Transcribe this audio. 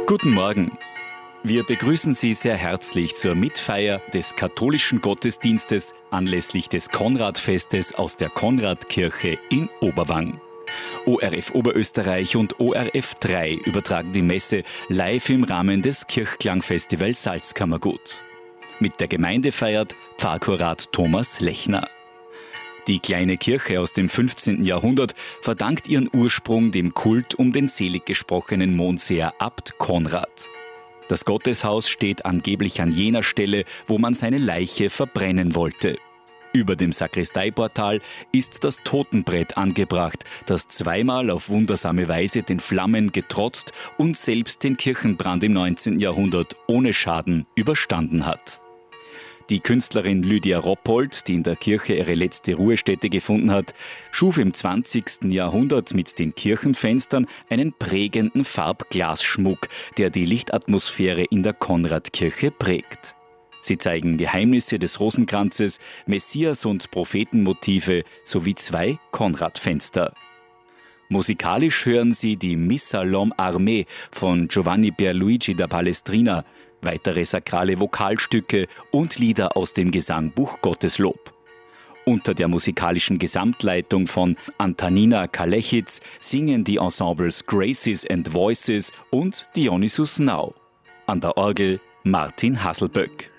Guten Morgen. Wir begrüßen Sie sehr herzlich zur Mitfeier des katholischen Gottesdienstes anlässlich des Konradfestes aus der Konradkirche in Oberwang. ORF Oberösterreich und ORF 3 übertragen die Messe live im Rahmen des Kirchklangfestivals Salzkammergut. Mit der Gemeinde feiert Pfarrkurat Thomas Lechner. Die kleine Kirche aus dem 15. Jahrhundert verdankt ihren Ursprung dem Kult um den selig gesprochenen Mondseher Abt Konrad. Das Gotteshaus steht angeblich an jener Stelle, wo man seine Leiche verbrennen wollte. Über dem Sakristeiportal ist das Totenbrett angebracht, das zweimal auf wundersame Weise den Flammen getrotzt und selbst den Kirchenbrand im 19. Jahrhundert ohne Schaden überstanden hat. Die Künstlerin Lydia Roppold, die in der Kirche ihre letzte Ruhestätte gefunden hat, schuf im 20. Jahrhundert mit den Kirchenfenstern einen prägenden Farbglasschmuck, der die Lichtatmosphäre in der Konradkirche prägt. Sie zeigen Geheimnisse des Rosenkranzes, Messias- und Prophetenmotive sowie 2 Konradfenster. Musikalisch hören Sie die Missa L'Homme Armé von Giovanni Pierluigi da Palestrina, weitere sakrale Vokalstücke und Lieder aus dem Gesangbuch Gotteslob. Unter der musikalischen Gesamtleitung von Antanina Kalechitz singen die Ensembles Graces and Voices und Dionysus Now. An der Orgel Martin Hasselböck.